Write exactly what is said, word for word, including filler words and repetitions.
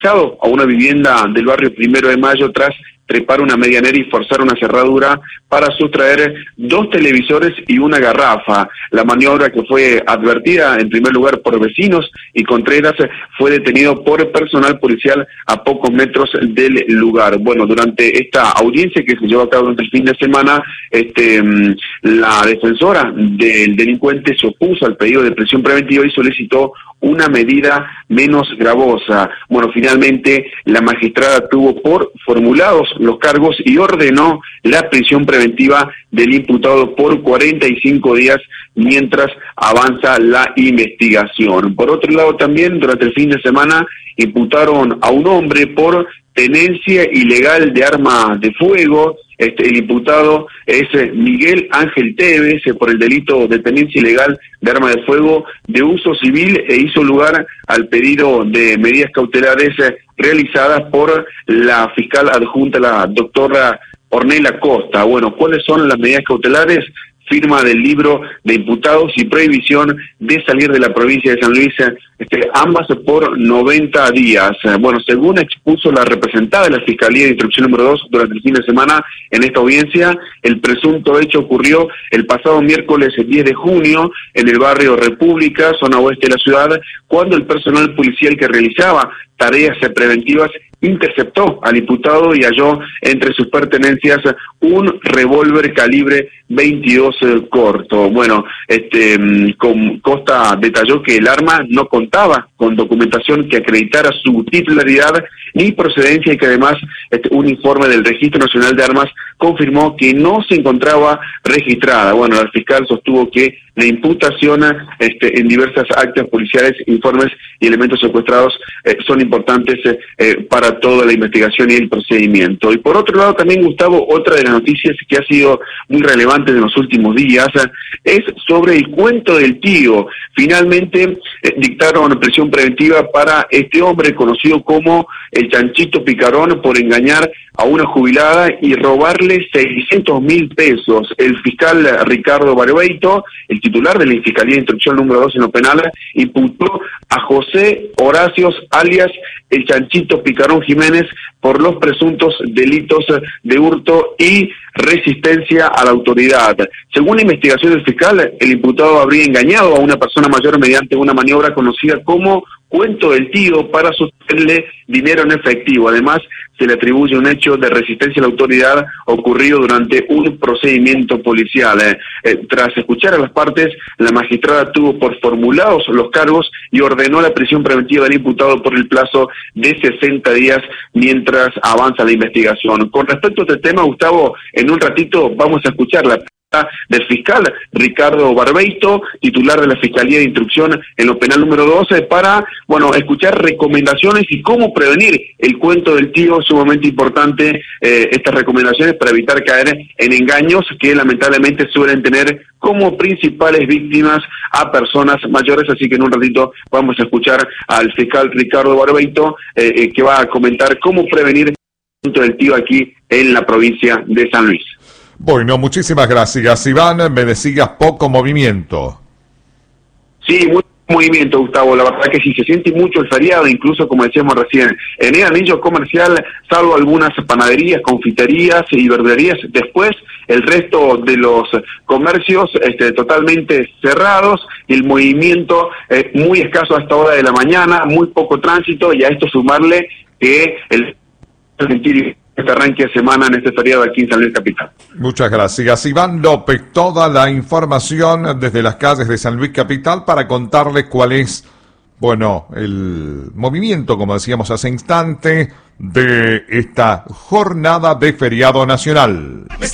a una vivienda del barrio Primero de Mayo tras trepar una medianera y forzar una cerradura para sustraer dos televisores y una garrafa. La maniobra, que fue advertida en primer lugar por vecinos, y Contreras fue detenido por personal policial a pocos metros del lugar. Bueno, durante esta audiencia que se llevó a cabo durante el fin de semana, este, la defensora del delincuente se opuso al pedido de prisión preventiva y solicitó una medida menos gravosa. Bueno, finalmente la magistrada tuvo por formulados los cargos y ordenó la prisión preventiva del imputado por cuarenta y cinco días mientras avanza la investigación. Por otro lado, también durante el fin de semana imputaron a un hombre por tenencia ilegal de arma de fuego. Este, el imputado es Miguel Ángel Tevez por el delito de tenencia ilegal de arma de fuego de uso civil, e hizo lugar al pedido de medidas cautelares realizadas por la fiscal adjunta, la doctora Ornella Costa. Bueno, ¿cuáles son las medidas cautelares? Firma del libro de imputados y prohibición de salir de la provincia de San Luis, este, ambas por noventa días. Bueno, según expuso la representada de la Fiscalía de Instrucción número dos durante el fin de semana en esta audiencia, el presunto hecho ocurrió el pasado miércoles diez de junio en el barrio República, zona oeste de la ciudad, cuando el personal policial que realizaba tareas preventivas interceptó al imputado y halló entre sus pertenencias un revólver calibre veintidós corto. Bueno, este con Costa detalló que el arma no contaba con documentación que acreditara su titularidad ni procedencia, y que además este, un informe del Registro Nacional de Armas confirmó que no se encontraba registrada. Bueno, el fiscal sostuvo que la imputación este, en diversas actas policiales, informes y elementos secuestrados eh, son importantes eh, para toda la investigación y el procedimiento. Y por otro lado también, Gustavo, otra de las noticias que ha sido muy relevante en los últimos días es sobre el cuento del tío. Finalmente eh, dictaron prisión preventiva para este hombre conocido como el Chanchito Picarón por engañar a una jubilada y robarle seiscientos mil pesos. El fiscal Ricardo Barbeito, el titular de la Fiscalía de Instrucción número dos en lo penal, imputó a José Horacios, alias el Chanchito Picarón Jiménez, por los presuntos delitos de hurto y resistencia a la autoridad. Según la investigación del fiscal, el imputado habría engañado a una persona mayor mediante una maniobra conocida como cuento del tío para sustraerle dinero en efectivo. Además, se le atribuye un hecho de resistencia a la autoridad ocurrido durante un procedimiento policial. Eh, eh, tras escuchar a las partes, la magistrada tuvo por formulados los cargos y ordenó la prisión preventiva del imputado por el plazo de sesenta días mientras avanza la investigación. Con respecto a este tema, Gustavo, en un ratito vamos a escuchar la del fiscal Ricardo Barbeito, titular de la Fiscalía de Instrucción en lo penal número doce, para, bueno, escuchar recomendaciones y cómo prevenir el cuento del tío. Sumamente importante eh, estas recomendaciones para evitar caer en engaños que lamentablemente suelen tener como principales víctimas a personas mayores. Así que en un ratito vamos a escuchar al fiscal Ricardo Barbeito eh, eh, que va a comentar cómo prevenir el cuento del tío aquí en la provincia de San Luis. Bueno, muchísimas gracias, Iván. Me decías poco movimiento. Sí, mucho movimiento, Gustavo. La verdad que sí, se siente mucho el feriado, incluso como decíamos recién, en el anillo comercial, salvo algunas panaderías, confiterías y verdulerías. Después, el resto de los comercios este, totalmente cerrados, el movimiento eh, muy escaso a esta hora de la mañana, muy poco tránsito, y a esto sumarle que el sentir este arranque de semana en este feriado aquí en San Luis Capital. Muchas gracias, Iván López. Toda la información desde las calles de San Luis Capital para contarles cuál es, bueno, el movimiento, como decíamos hace instante, de esta jornada de feriado nacional.